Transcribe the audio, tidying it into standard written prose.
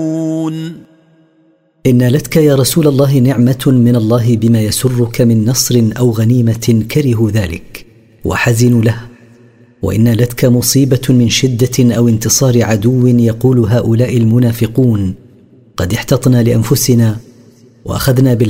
إن لتك يا رسول الله نعمة من الله بما يسرك من نصر أو غنيمة كرهوا ذلك وحزنوا له، وإن لتك مصيبة من شدة أو انتصار عدو يقول هؤلاء المنافقون: قد احتطنا لأنفسنا وأخذنا